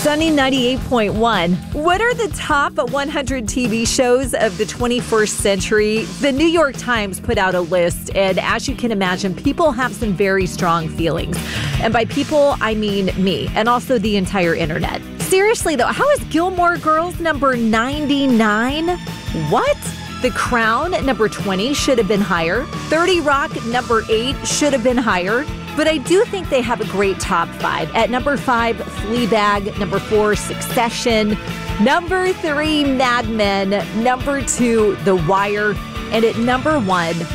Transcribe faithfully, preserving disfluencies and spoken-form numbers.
Sunny ninety-eight point one. What are the top one hundred T V shows of the twenty-first century? The New York Times put out a list, and as you can imagine, people have some very strong feelings. And by people, I mean me, and also the entire internet. Seriously, though, how is Gilmore Girls number ninety-nine? What? The Crown, number twenty, should have been higher. thirty Rock, number eight, should have been higher. But I do think they have a great top five. At number five, Fleabag. Number four, Succession. Number three, Mad Men. Number two, The Wire. And at number one,